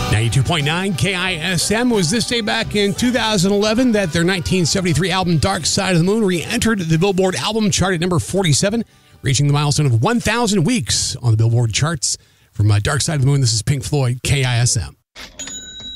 92.9 KISM. Was this day back in 2011 that their 1973 album Dark Side of the Moon re-entered the Billboard album chart at number 47, reaching the milestone of 1,000 weeks on the Billboard charts. From Dark Side of the Moon, this is Pink Floyd, KISM.